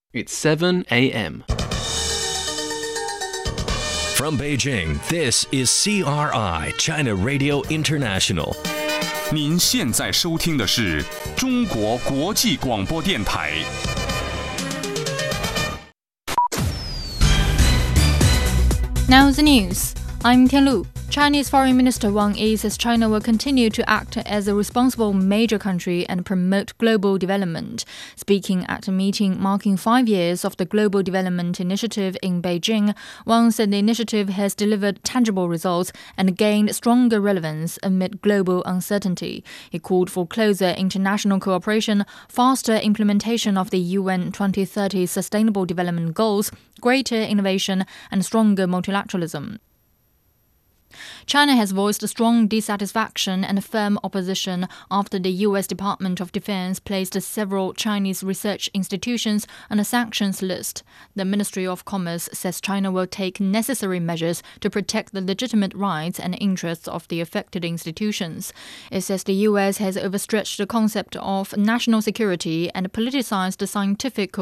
It's 7 a.m. From Beijing, this is CRI, China Radio International. 您现在收听的是中国国际广播电台。 Now the news. I'm Tian Lu. Chinese Foreign Minister Wang Yi says China will continue to act as a responsible major country and promote global development. Speaking at a meeting marking 5 years of the Global Development Initiative in Beijing, Wang said the initiative has delivered tangible results and gained stronger relevance amid global uncertainty. He called for closer international cooperation, faster implementation of the UN 2030 Sustainable Development Goals, greater innovation, and stronger multilateralism. China has voiced strong dissatisfaction and firm opposition after the U.S. Department of Defense placed several Chinese research institutions on a sanctions list. The Ministry of Commerce says China will take necessary measures to protect the legitimate rights and interests of the affected institutions. It says the U.S. has overstretched the concept of national security and politicized the scientific